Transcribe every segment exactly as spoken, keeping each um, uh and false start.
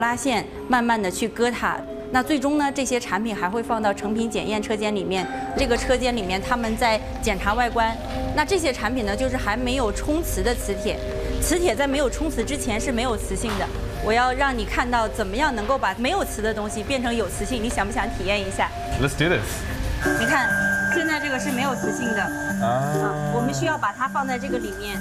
拉线，慢慢的去割它。那最终呢，这些产品还会放到成品检验车间里面。这个车间里面，他们在检查外观。那这些产品呢，就是还没有冲瓷的磁铁。磁铁在没有冲瓷之前是没有磁性的。我要让你看到怎么样能够把没有磁的东西变成有磁性。你想不想体验一下 ？Let's do this。 你看，现在这个是没有磁性的啊，啊我们需要把它放在这个里面，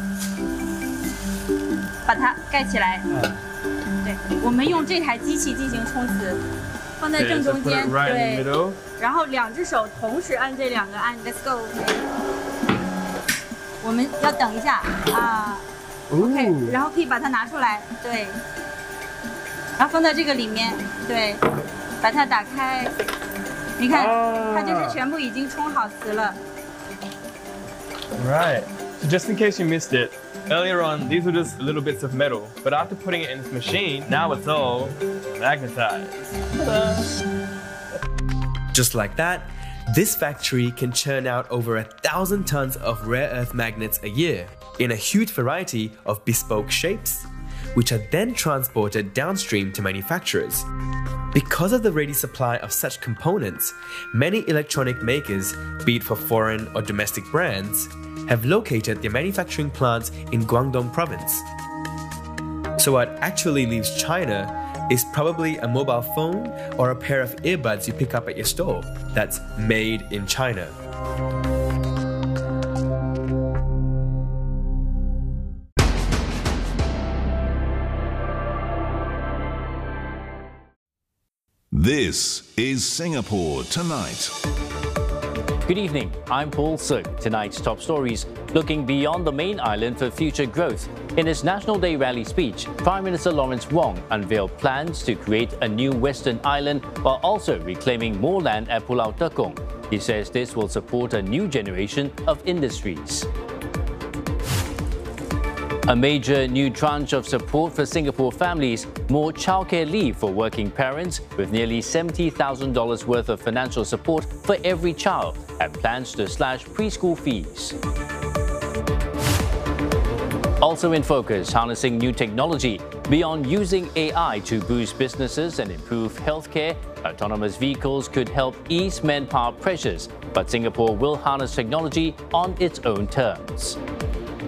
把它盖起来。对，我们用这台机器进行冲瓷。放在正中间，对，然后两只手同时按这两个按 ，Let's go。我们要等一下啊 ，OK， 然后可以把它拿出来，对，然后放在这个里面，对，把它打开，你看，它就是全部已经冲好瓷了。 Right. So just in case you missed it, earlier on these were just little bits of metal, but after putting it in this machine, now it's all magnetized. Just like that, this factory can churn out over a thousand tons of rare earth magnets a year in a huge variety of bespoke shapes, which are then transported downstream to manufacturers. Because of the ready supply of such components, many electronic makers, be it for foreign or domestic brands, have located their manufacturing plants in Guangdong province. So what actually leaves China is probably a mobile phone or a pair of earbuds you pick up at your store that's made in China. This is Singapore Tonight. Good evening, I'm Paul Suk. Tonight's top stories looking beyond the main island for future growth. In his National Day rally speech, Prime Minister Lawrence Wong unveiled plans to create a new Western island while also reclaiming more land at Pulau Tekong. He says this will support a new generation of industries. A major new tranche of support for Singapore families, more childcare leave for working parents, with nearly seventy thousand dollars worth of financial support for every child, and plans to slash preschool fees. Also in focus, harnessing new technology. Beyond using A I to boost businesses and improve healthcare, autonomous vehicles could help ease manpower pressures, but Singapore will harness technology on its own terms.